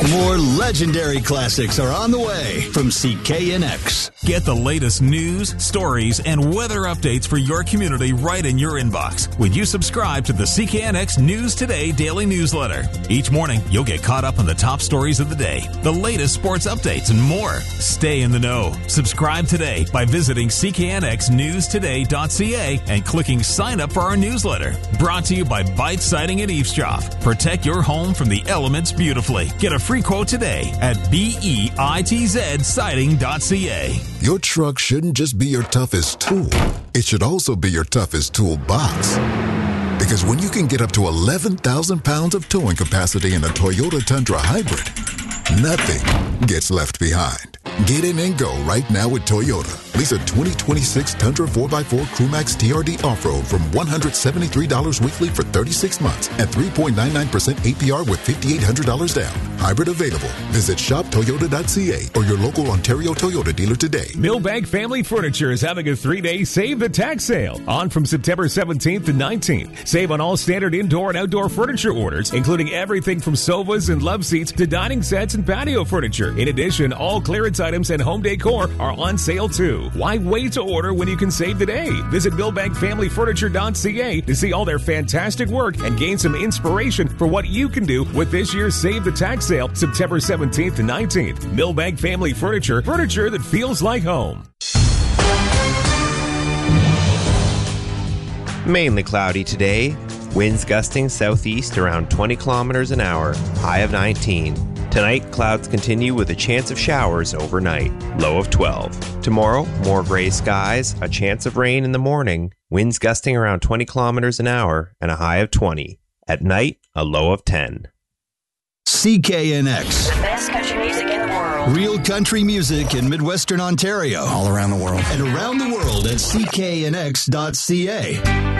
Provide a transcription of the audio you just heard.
More legendary classics are on the way from CKNX. Get the latest news, stories, and weather updates for your community right in your inbox when you subscribe to the CKNX News Today daily newsletter. Each morning, you'll get caught up on the top stories of the day, the latest sports updates, and more. Stay in the know. Subscribe today by visiting cknxnewstoday.ca and clicking sign up for our newsletter. Brought to you by Bite Siding and Eavesdrop. Protect your home from the elements beautifully. Get a free quote today at BEITZsiding.ca. Your truck shouldn't just be your toughest tool. It should also be your toughest toolbox. Because when you can get up to 11,000 pounds of towing capacity in a Toyota Tundra Hybrid, nothing gets left behind. Get in and go right now with Toyota. Lease a 2026 Tundra 4x4 Crewmax TRD Off-Road from $173 weekly for 36 months at 3.99% APR with $5,800 down. Hybrid available. Visit shoptoyota.ca or your local Ontario Toyota dealer today. Millbank Family Furniture is having a 3-day Save the Tax sale on from September 17th to 19th. Save on all standard indoor and outdoor furniture orders, including everything from sofas and love seats to dining sets and patio furniture. In addition, all clearance items and home decor are on sale too. Why wait to order when you can save today? Visit MillbankFamilyFurniture.ca to see all their fantastic work and gain some inspiration for what you can do with this year's Save the Tax sale, September 17th to 19th. Millbank Family Furniture, furniture that feels like home. Mainly cloudy today. Winds gusting southeast around 20 kilometers an hour, high of 19. Tonight, clouds continue with a chance of showers overnight, low of 12. Tomorrow, more gray skies, a chance of rain in the morning, winds gusting around 20 kilometers an hour, and a high of 20. At night, a low of 10. CKNX. The best country music in the world. Real country music in Midwestern Ontario. All around the world. And around the world at cknx.ca.